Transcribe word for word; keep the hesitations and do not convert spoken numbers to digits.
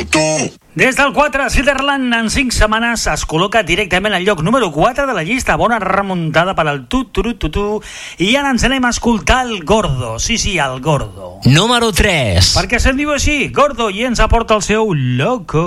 Des del quatre, Sutherland en cinc setmanes es col·loca directament al lloc número quatre de la llista. Bona remuntada per al tu-tu-tu-tu. I ara ens anem a escoltar el Gordo. Sí, sí, el Gordo. Número tres. Perquè se'n diu així, Gordo, i ens aporta el seu Loco.